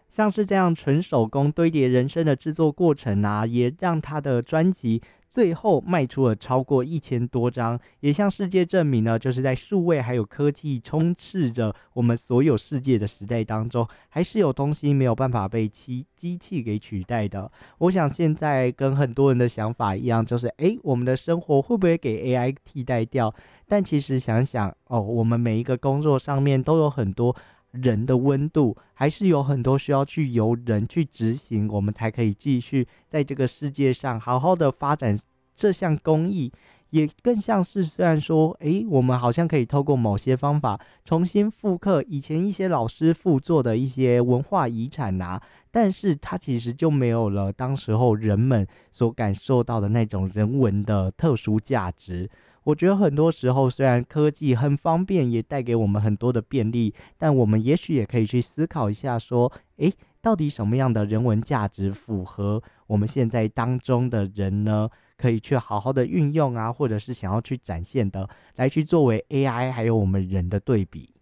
像是这样纯手工堆叠人声的制作过程啊，也让他的专辑最后卖出了超过1000多张，也向世界证明了，就是在数位还有科技充斥着我们所有世界的时代当中，还是有东西没有办法被机器给取代的。我想现在跟很多人的想法一样，就是我们的生活会不会给 AI 替代掉？但其实想想哦，我们每一个工作上面都有很多人的温度，还是有很多需要去由人去执行，我们才可以继续在这个世界上好好的发展这项工艺。也更像是虽然说我们好像可以透过某些方法重新复刻以前一些老师傅做的一些文化遗产啊，但是它其实就没有了当时候人们所感受到的那种人文的特殊价值。我觉得很多时候虽然科技很方便，也带给我们很多的便利，但我们也许也可以去思考一下说，到底什么样的人文价值符合我们现在当中的人呢？可以去好好的运用啊，或者是想要去展现的，来去作为 AI 还有我们人的对比。